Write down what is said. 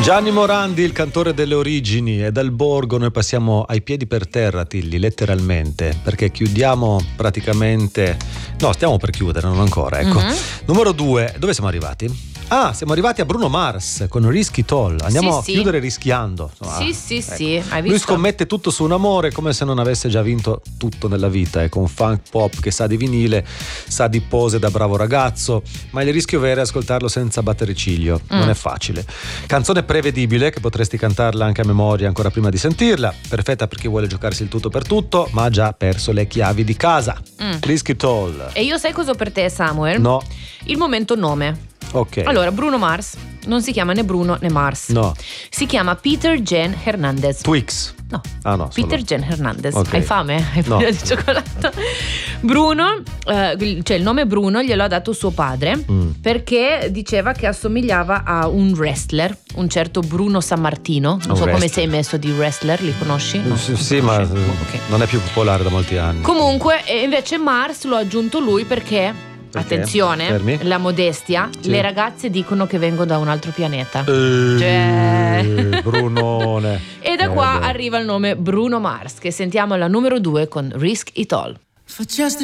Gianni Morandi, il cantore delle origini, e dal borgo noi passiamo ai piedi per terra, Tilly, letteralmente, perché chiudiamo praticamente, no, stiamo per chiudere, non ancora, ecco. Numero 2, dove siamo arrivati? Siamo arrivati a Bruno Mars con Risk It All. Andiamo a chiudere rischiando. Sì, ecco. hai visto? Lui scommette tutto su un amore come se non avesse già vinto tutto nella vita, e con funk pop che sa di vinile, sa di pose da bravo ragazzo, ma il rischio vero è ascoltarlo senza battere ciglio. Non è facile. Canzone prevedibile, che potresti cantarla anche a memoria ancora prima di sentirla, perfetta per chi vuole giocarsi il tutto per tutto ma ha già perso le chiavi di casa. Risk It All. E io sai cosa ho per te, Samuel? No. Il momento nome. Ok. Allora, Bruno Mars non si chiama né Bruno né Mars. No. Si chiama Peter Jen Hernandez. Twix. No. No, Peter solo. Jen Hernandez. Okay. Hai fame? Hai No. voglia di cioccolato? Bruno, cioè il nome Bruno glielo ha dato suo padre perché diceva che assomigliava a un wrestler, un certo Bruno Sammartino. Non so come sei messo di wrestler, li conosci? No, Sì, ma Okay. non è più popolare da molti anni. Comunque, invece Mars lo ha aggiunto lui perché attenzione, Fermi. la modestia, Sì. le ragazze dicono che vengo da un altro pianeta. Brunone. E da qua beh. arriva il nome Bruno Mars, che sentiamo alla numero 2 con Risk It All. For just a